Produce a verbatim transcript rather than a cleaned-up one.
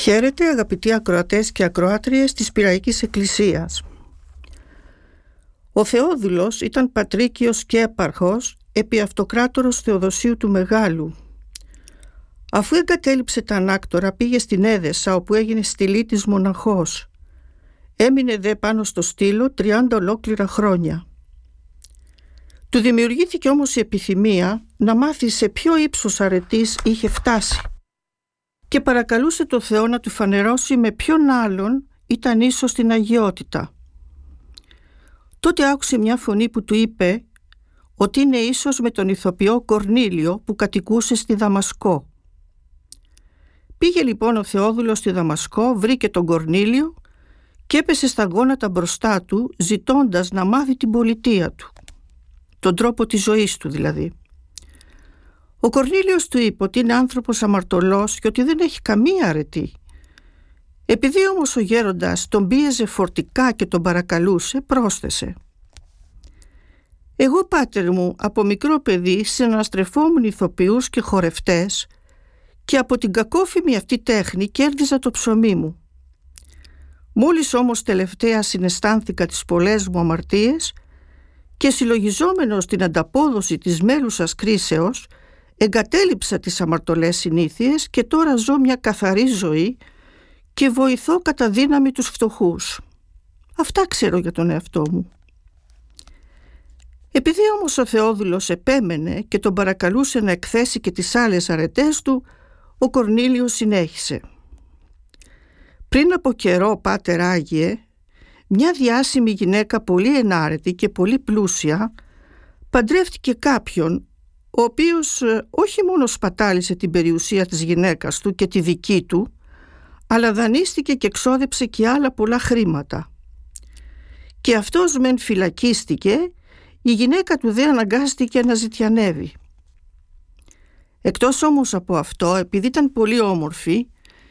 Χαίρετε αγαπητοί ακροατές και ακροάτριες της Πειραϊκής Εκκλησίας. Ο Θεόδουλος ήταν πατρίκιος και έπαρχος επί αυτοκράτορος Θεοδοσίου του Μεγάλου. Αφού εγκατέλειψε τα ανάκτορα, πήγε στην Έδεσσα, όπου έγινε στυλίτης μοναχός. Έμεινε δε πάνω στο στήλο τριάντα ολόκληρα χρόνια. Του δημιουργήθηκε όμως η επιθυμία να μάθει σε ποιο ύψος αρετής είχε φτάσει και παρακαλούσε το Θεό να του φανερώσει με ποιον άλλον ήταν ίσος στην αγιότητα. Τότε άκουσε μια φωνή που του είπε ότι είναι ίσος με τον ηθοποιό Κορνήλιο που κατοικούσε στη Δαμασκό. Πήγε λοιπόν ο Θεόδουλος στη Δαμασκό, βρήκε τον Κορνήλιο και έπεσε στα γόνατα μπροστά του, ζητώντας να μάθει την πολιτεία του, τον τρόπο της ζωής του δηλαδή. Ο Κορνήλιος του είπε ότι είναι άνθρωπος αμαρτωλός και ότι δεν έχει καμία αρετή. Επειδή όμως ο γέροντας τον πίεζε φορτικά και τον παρακαλούσε, πρόσθεσε: «Εγώ, πάτερ μου, από μικρό παιδί συναναστρεφόμουν ηθοποιούς και χορευτές και από την κακόφημη αυτή τέχνη κέρδιζα το ψωμί μου. Μόλις όμως τελευταία συναισθάνθηκα τις πολλές μου αμαρτίες και συλλογιζόμενος την ανταπόδοση της μέλουσας κρίσεως, εγκατέλειψα τις αμαρτωλές συνήθειες και τώρα ζω μια καθαρή ζωή και βοηθώ κατά δύναμη τους φτωχούς. Αυτά ξέρω για τον εαυτό μου». Επειδή όμως ο Θεόδουλος επέμενε και τον παρακαλούσε να εκθέσει και τις άλλες αρετές του, ο Κορνήλιος συνέχισε: «Πριν από καιρό, πάτερ Άγιε, μια διάσημη γυναίκα πολύ ενάρετη και πολύ πλούσια παντρεύτηκε κάποιον, ο οποίος όχι μόνο σπατάλησε την περιουσία της γυναίκας του και τη δική του, αλλά δανείστηκε και εξόδεψε και άλλα πολλά χρήματα. Και αυτός μεν φυλακίστηκε, η γυναίκα του δε αναγκάστηκε να ζητιανεύει. Εκτός όμως από αυτό, επειδή ήταν πολύ όμορφη,